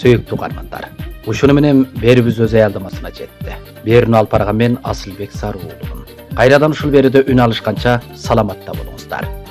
Сөйүктүү угармандар. Ушуну менен берибиз өз аялдамасына жетти. Берүүнү алып барган мен Асылбек Сарыуулумун. Кайрадан ушул берүүдө үн алышканча саламатта болуңуздар.